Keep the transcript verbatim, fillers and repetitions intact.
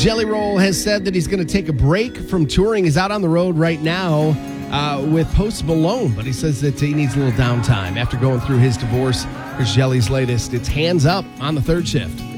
Jelly Roll has said that he's going to take a break from touring. He's out on the road right now uh, with Post Malone, but he says that he needs a little downtime after going through his divorce. Here's Jelly's latest. It's Hands Up on the third shift.